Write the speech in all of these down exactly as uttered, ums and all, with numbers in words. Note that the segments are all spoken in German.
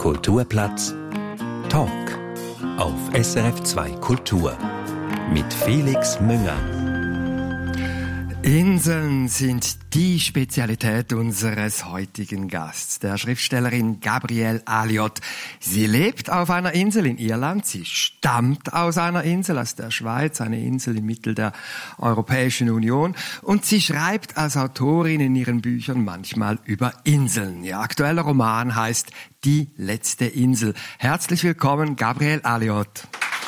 Kulturplatz Talk auf S R F zwei Kultur mit Felix Münger. Inseln sind die Spezialität unseres heutigen Gasts, der Schriftstellerin Gabrielle Aliot. Sie lebt auf einer Insel in Irland, sie stammt aus einer Insel, aus der Schweiz, eine Insel im Mittel der Europäischen Union, und sie schreibt als Autorin in ihren Büchern manchmal über Inseln. Ihr aktueller Roman heißt Die letzte Insel. Herzlich willkommen, Gabrielle Aliot.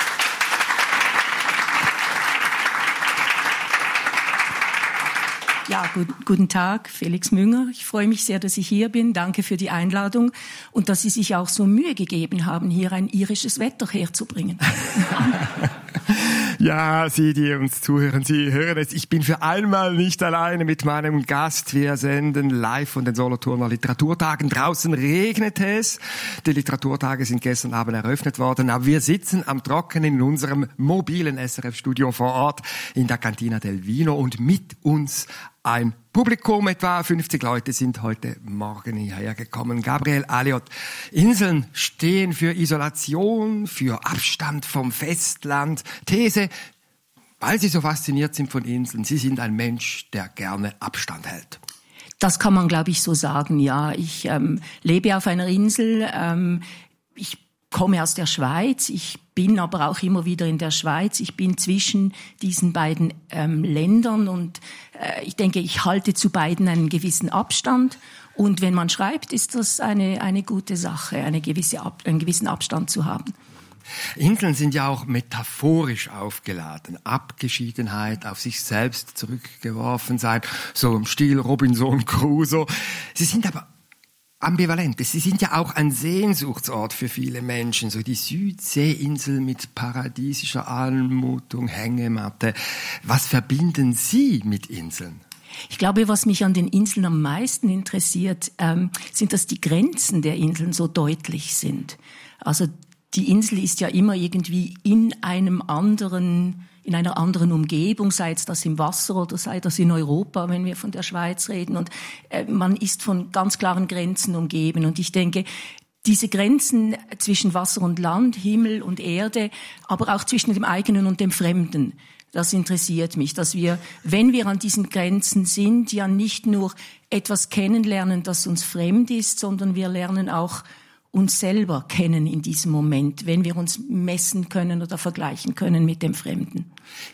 Ja, gut, guten Tag, Felix Münger. Ich freue mich sehr, dass ich hier bin. Danke für die Einladung und dass Sie sich auch so Mühe gegeben haben, hier ein irisches Wetter herzubringen. Ja, Sie, die uns zuhören, Sie hören es. Ich bin für einmal nicht alleine mit meinem Gast. Wir senden live von den Solothurner Literaturtagen. Draußen regnet es. Die Literaturtage sind gestern Abend eröffnet worden, aber wir sitzen am Trockenen in unserem mobilen S R F-Studio vor Ort in der Cantina del Vino und mit uns ein Publikum, etwa fünfzig Leute sind heute Morgen hierher gekommen. Gabrielle Aliot, Inseln stehen für Isolation, für Abstand vom Festland. These, weil Sie so fasziniert sind von Inseln, Sie sind ein Mensch, der gerne Abstand hält. Das kann man, glaube ich, so sagen, ja. Ich ähm, lebe auf einer Insel, ähm, ich komme aus der Schweiz, ich bin aber auch immer wieder in der Schweiz. Ich bin zwischen diesen beiden ähm, Ländern und äh, ich denke, ich halte zu beiden einen gewissen Abstand. Und wenn man schreibt, ist das eine, eine gute Sache, eine gewisse Ab- einen gewissen Abstand zu haben. Inseln sind ja auch metaphorisch aufgeladen. Abgeschiedenheit, auf sich selbst zurückgeworfen sein, so im Stil Robinson Crusoe. Sie sind aber ambivalent. Sie sind ja auch ein Sehnsuchtsort für viele Menschen. So die Südseeinsel mit paradiesischer Anmutung, Hängematte. Was verbinden Sie mit Inseln? Ich glaube, was mich an den Inseln am meisten interessiert, ähm, sind, dass die Grenzen der Inseln so deutlich sind. Also die Insel ist ja immer irgendwie in einem anderen, in einer anderen Umgebung, sei es das im Wasser oder sei das in Europa, wenn wir von der Schweiz reden. Und äh, man ist von ganz klaren Grenzen umgeben. Und ich denke, diese Grenzen zwischen Wasser und Land, Himmel und Erde, aber auch zwischen dem eigenen und dem Fremden, das interessiert mich, dass wir, wenn wir an diesen Grenzen sind, ja nicht nur etwas kennenlernen, das uns fremd ist, sondern wir lernen auch uns selber kennen in diesem Moment, wenn wir uns messen können oder vergleichen können mit dem Fremden.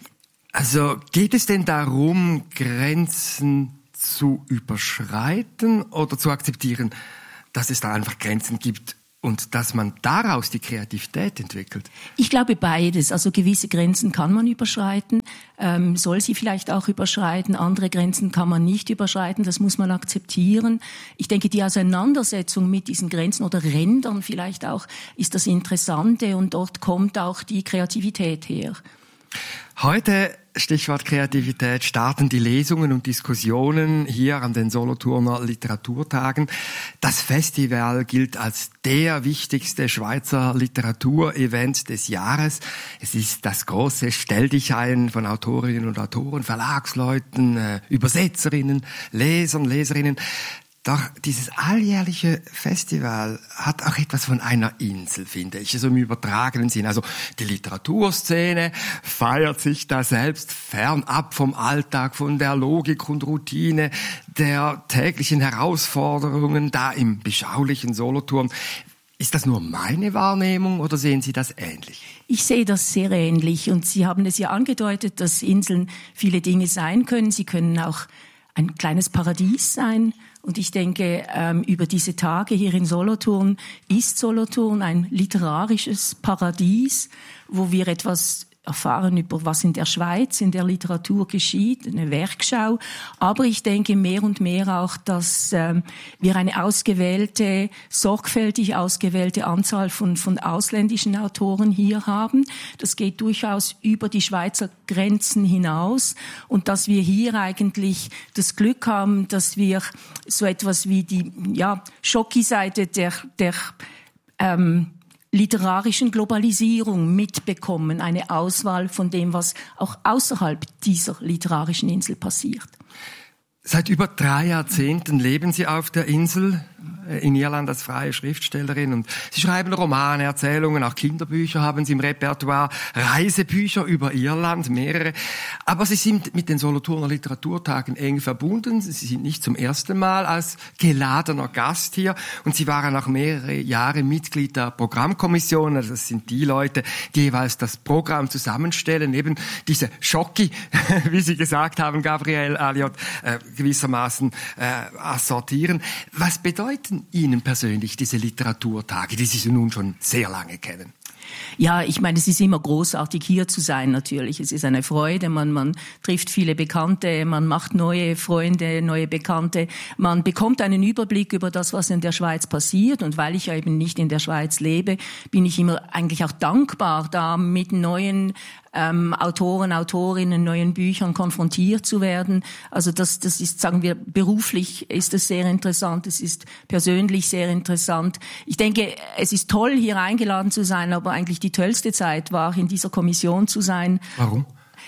Also geht es denn darum, Grenzen zu überschreiten oder zu akzeptieren, dass es da einfach Grenzen gibt und dass man daraus die Kreativität entwickelt? Ich glaube beides. Also gewisse Grenzen kann man überschreiten, ähm, soll sie vielleicht auch überschreiten. Andere Grenzen kann man nicht überschreiten, das muss man akzeptieren. Ich denke, die Auseinandersetzung mit diesen Grenzen oder Rändern vielleicht auch ist das Interessante und dort kommt auch die Kreativität her. Heute, Stichwort Kreativität, starten die Lesungen und Diskussionen hier an den Solothurner Literaturtagen. Das Festival gilt als der wichtigste Schweizer Literaturevent des Jahres. Es ist das große Stelldichein von Autorinnen und Autoren, Verlagsleuten, Übersetzerinnen, Lesern, Leserinnen. Doch dieses alljährliche Festival hat auch etwas von einer Insel, finde ich, so im übertragenen Sinn. Also die Literaturszene feiert sich da selbst fernab vom Alltag, von der Logik und Routine, der täglichen Herausforderungen da im beschaulichen Solothurn. Ist das nur meine Wahrnehmung oder sehen Sie das ähnlich? Ich sehe das sehr ähnlich und Sie haben es ja angedeutet, dass Inseln viele Dinge sein können. Sie können auch ein kleines Paradies sein. Und ich denke, ähm, über diese Tage hier in Solothurn ist Solothurn ein literarisches Paradies, wo wir etwas erfahren über was in der Schweiz, in der Literatur geschieht, eine Werkschau. Aber ich denke mehr und mehr auch, dass ähm, wir eine ausgewählte, sorgfältig ausgewählte Anzahl von, von ausländischen Autoren hier haben. Das geht durchaus über die Schweizer Grenzen hinaus. Und dass wir hier eigentlich das Glück haben, dass wir so etwas wie die ja, Schocki-Seite der, der ähm, literarischen Globalisierung mitbekommen, eine Auswahl von dem, was auch außerhalb dieser literarischen Insel passiert. Seit über drei Jahrzehnten leben Sie auf der Insel. in Irland als freie Schriftstellerin und Sie schreiben Romane, Erzählungen, auch Kinderbücher haben Sie im Repertoire, Reisebücher über Irland, mehrere. Aber Sie sind mit den Solothurner Literaturtagen eng verbunden. Sie sind nicht zum ersten Mal als geladener Gast hier und Sie waren auch mehrere Jahre Mitglied der Programmkommission. Also das sind die Leute, die jeweils das Programm zusammenstellen, eben diese Schocki, wie Sie gesagt haben, Gabrielle Alliot, äh, gewissermaßen äh, assortieren. Was bedeuten Ihnen persönlich diese Literaturtage, die Sie nun schon sehr lange kennen? Ja, ich meine, es ist immer großartig, hier zu sein natürlich. Es ist eine Freude, man, man trifft viele Bekannte, man macht neue Freunde, neue Bekannte. Man bekommt einen Überblick über das, was in der Schweiz passiert. Und weil ich ja eben nicht in der Schweiz lebe, bin ich immer eigentlich auch dankbar, da mit neuen ähm, Autoren, Autorinnen, neuen Büchern konfrontiert zu werden. Also das, das ist, sagen wir, beruflich ist es sehr interessant, es ist persönlich sehr interessant. Ich denke, es ist toll, hier eingeladen zu sein, aber eigentlich die tollste Zeit war, in dieser Kommission zu sein. Warum?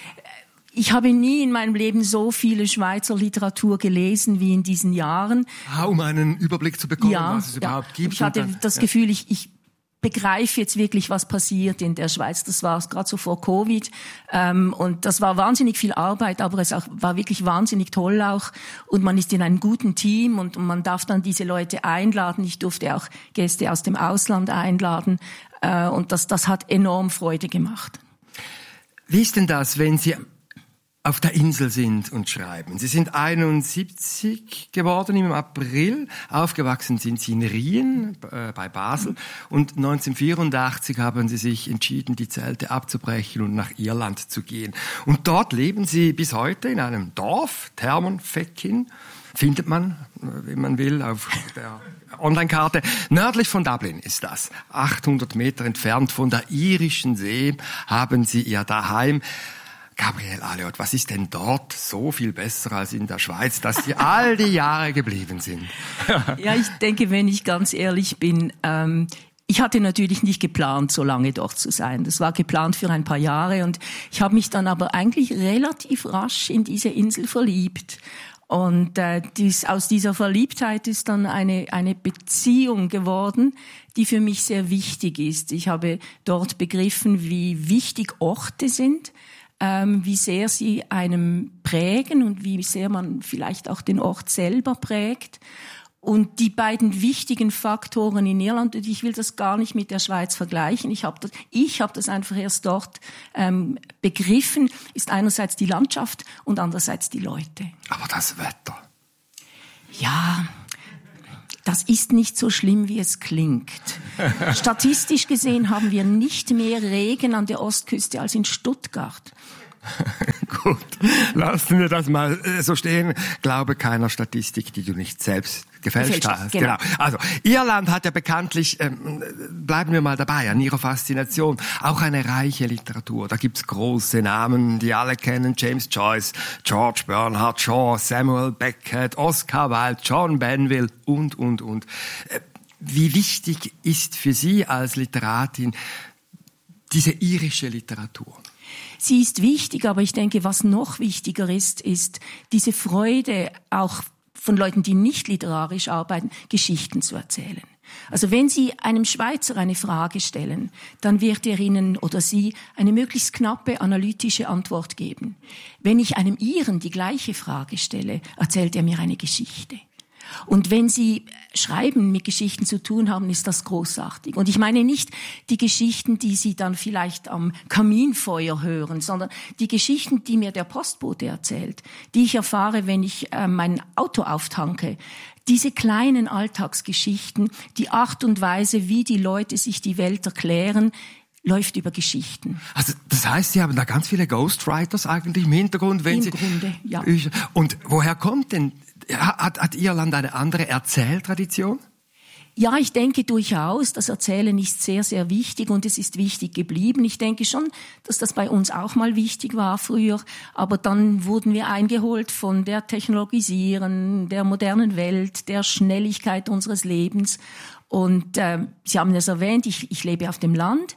Ich habe nie in meinem Leben so viele Schweizer Literatur gelesen wie in diesen Jahren. Ah, um einen Überblick zu bekommen, ja, was es ja. überhaupt gibt. Ich hatte dann, das ja. Gefühl, ich, ich begreife jetzt wirklich, was passiert in der Schweiz. Das war gerade so vor Covid. Ähm, und das war wahnsinnig viel Arbeit, aber es auch, war wirklich wahnsinnig toll auch. Und man ist in einem guten Team und, und man darf dann diese Leute einladen. Ich durfte auch Gäste aus dem Ausland einladen. Äh, und das, das hat enorm Freude gemacht. Wie ist denn das, wenn Sie auf der Insel sind und schreiben? Sie sind einundsiebzig geworden im April, aufgewachsen sind Sie in Rien äh, bei Basel und neunzehnhundertvierundachtzig haben Sie sich entschieden, die Zelte abzubrechen und nach Irland zu gehen. Und dort leben Sie bis heute in einem Dorf, Termonfeckin, findet man, wenn man will, auf der Online-Karte. Nördlich von Dublin ist das. achthundert Meter entfernt von der irischen See haben Sie Ihr Daheim. Gabrielle Alliot, was ist denn dort so viel besser als in der Schweiz, dass Sie all die Jahre geblieben sind? Ja, ich denke, wenn ich ganz ehrlich bin, ähm, ich hatte natürlich nicht geplant, so lange dort zu sein. Das war geplant für ein paar Jahre und ich habe mich dann aber eigentlich relativ rasch in diese Insel verliebt. Und äh, dies, aus dieser Verliebtheit ist dann eine, eine Beziehung geworden, die für mich sehr wichtig ist. Ich habe dort begriffen, wie wichtig Orte sind, ähm, wie sehr sie einem prägen und wie sehr man vielleicht auch den Ort selber prägt. Und die beiden wichtigen Faktoren in Irland, und ich will das gar nicht mit der Schweiz vergleichen, ich habe das, ich habe das einfach erst dort ähm, begriffen, ist einerseits die Landschaft und andererseits die Leute. Aber das Wetter? Ja, das ist nicht so schlimm, wie es klingt. Statistisch gesehen haben wir nicht mehr Regen an der Ostküste als in Stuttgart. Gut, lassen wir das mal so stehen. Glaube keiner Statistik, die du nicht selbst gefälscht hast. Genau. genau. Also Irland hat ja bekanntlich, ähm, bleiben wir mal dabei, an ihrer Faszination, auch eine reiche Literatur. Da gibt's große Namen, die alle kennen: James Joyce, George Bernard Shaw, Samuel Beckett, Oscar Wilde, John Banville und, und, und. Äh, wie wichtig ist für Sie als Literatin diese irische Literatur? Sie ist wichtig, aber ich denke, was noch wichtiger ist, ist diese Freude auch von Leuten, die nicht literarisch arbeiten, Geschichten zu erzählen. Also wenn Sie einem Schweizer eine Frage stellen, dann wird er Ihnen oder sie eine möglichst knappe analytische Antwort geben. Wenn ich einem Iren die gleiche Frage stelle, erzählt er mir eine Geschichte. Und wenn Sie Schreiben mit Geschichten zu tun haben, ist das großartig. Und ich meine nicht die Geschichten, die Sie dann vielleicht am Kaminfeuer hören, sondern die Geschichten, die mir der Postbote erzählt, die ich erfahre, wenn ich äh, mein Auto auftanke. Diese kleinen Alltagsgeschichten, die Art und Weise, wie die Leute sich die Welt erklären, läuft über Geschichten. Also das heißt, Sie haben da ganz viele Ghostwriters eigentlich im Hintergrund, wenn Im Sie Grunde, ja. Und woher kommt denn hat, hat Irland eine andere Erzähltradition? Ja, ich denke durchaus, das Erzählen ist sehr, sehr wichtig und es ist wichtig geblieben. Ich denke schon, dass das bei uns auch mal wichtig war früher, aber dann wurden wir eingeholt von der Technologisieren, der modernen Welt, der Schnelligkeit unseres Lebens. Und äh, Sie haben es erwähnt, ich, ich lebe auf dem Land.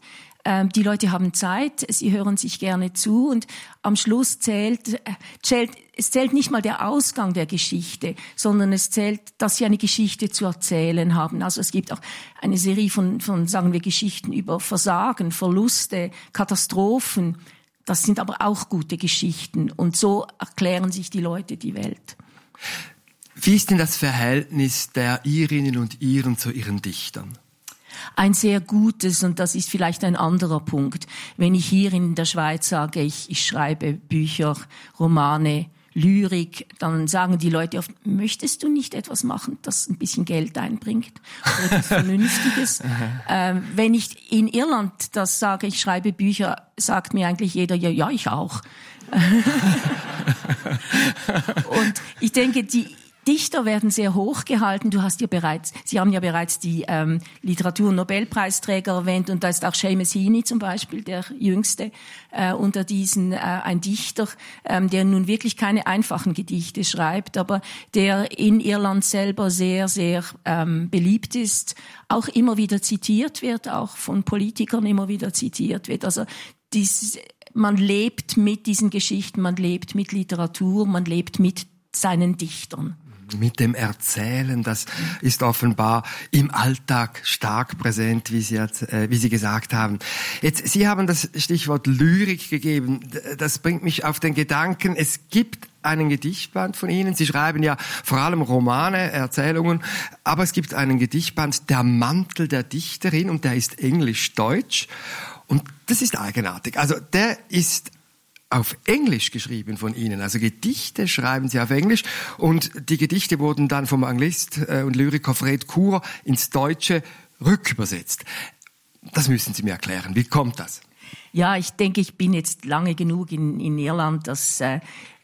äh, die Leute haben Zeit, sie hören sich gerne zu und am Schluss zählt, äh, zählt es zählt nicht mal der Ausgang der Geschichte, sondern es zählt, dass sie eine Geschichte zu erzählen haben. Also es gibt auch eine Serie von, von sagen wir, Geschichten über Versagen, Verluste, Katastrophen. Das sind aber auch gute Geschichten. Und so erklären sich die Leute die Welt. Wie ist denn das Verhältnis der Irinnen und Iren zu ihren Dichtern? Ein sehr gutes, und das ist vielleicht ein anderer Punkt. Wenn ich hier in der Schweiz sage, ich, ich schreibe Bücher, Romane, Lyrik, dann sagen die Leute oft, möchtest du nicht etwas machen, das ein bisschen Geld einbringt oder etwas Vernünftiges? ähm, wenn ich in Irland das sage, ich schreibe Bücher, sagt mir eigentlich jeder, ja, ja, ich auch. Und ich denke, die Dichter werden sehr hoch gehalten. Du hast ja bereits, Sie haben ja bereits die ähm, Literatur-Nobelpreisträger erwähnt und da ist auch Seamus Heaney zum Beispiel, der jüngste äh, unter diesen, äh, ein Dichter, ähm, der nun wirklich keine einfachen Gedichte schreibt, aber der in Irland selber sehr, sehr ähm, beliebt ist, auch immer wieder zitiert wird, auch von Politikern immer wieder zitiert wird. Also dies, man lebt mit diesen Geschichten, man lebt mit Literatur, man lebt mit seinen Dichtern. Mit dem Erzählen, das ist offenbar im Alltag stark präsent, wie Sie, jetzt, äh, wie Sie gesagt haben. Jetzt, Sie haben das Stichwort Lyrik gegeben. Das bringt mich auf den Gedanken, es gibt einen Gedichtband von Ihnen. Sie schreiben ja vor allem Romane, Erzählungen, aber es gibt einen Gedichtband, Der Mantel der Dichterin, und der ist englisch-deutsch. Und das ist eigenartig. Also der ist auf Englisch geschrieben von Ihnen. Also Gedichte schreiben Sie auf Englisch und die Gedichte wurden dann vom Anglist und Lyriker Fred Kurer ins Deutsche rückübersetzt. Das müssen Sie mir erklären. Wie kommt das? Ja, ich denke, ich bin jetzt lange genug in, in Irland, dass äh,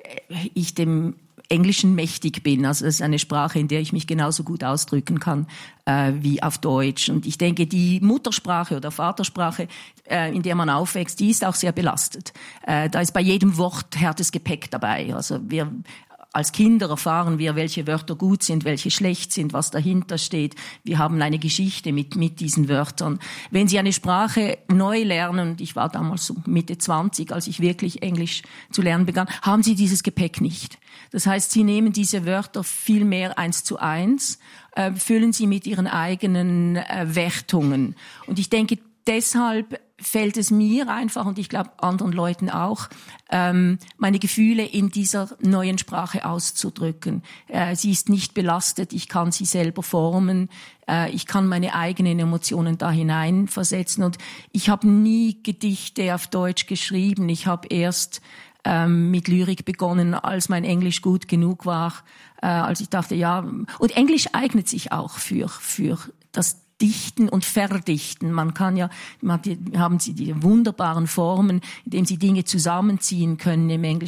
ich dem Englischen mächtig bin. Also es ist eine Sprache, in der ich mich genauso gut ausdrücken kann äh, wie auf Deutsch. Und ich denke, die Muttersprache oder Vatersprache, äh, in der man aufwächst, die ist auch sehr belastet. Äh, da ist bei jedem Wort hartes Gepäck dabei. Also wir als Kinder erfahren wir, welche Wörter gut sind, welche schlecht sind, was dahinter steht. Wir haben eine Geschichte mit, mit diesen Wörtern. Wenn Sie eine Sprache neu lernen, und ich war damals so Mitte zwanzig, als ich wirklich Englisch zu lernen begann, haben Sie dieses Gepäck nicht. Das heißt, Sie nehmen diese Wörter viel mehr eins zu eins, äh, füllen sie mit Ihren eigenen äh, Wertungen. Und ich denke, deshalb fällt es mir einfach, und ich glaube anderen Leuten auch, ähm, meine Gefühle in dieser neuen Sprache auszudrücken. Äh, sie ist nicht belastet, ich kann sie selber formen, äh, ich kann meine eigenen Emotionen da hineinversetzen. Und ich habe nie Gedichte auf Deutsch geschrieben. Ich habe erst ähm, mit Lyrik begonnen, als mein Englisch gut genug war, äh, als ich dachte, ja, und Englisch eignet sich auch für, für das Dichten und Verdichten. Man kann ja, man, die, haben sie die wunderbaren Formen, indem sie Dinge zusammenziehen können im Englischen.